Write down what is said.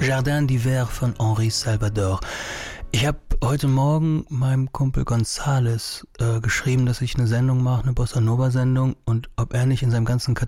Jardin d'hiver von Henri Salvador. Ich habe heute Morgen meinem Kumpel Gonzales geschrieben, dass ich eine Sendung mache, eine Bossa Nova Sendung, und ob er nicht in seinem ganzen Katalog